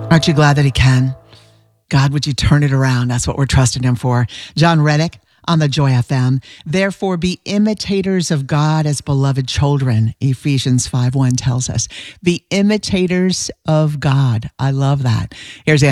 Aren't you glad that he can? God, would you turn it around? That's what we're trusting him for. John Reddick on the Joy FM. Therefore, be imitators of God as beloved children. Ephesians 5:1 tells us. Be imitators of God. I love that. Here's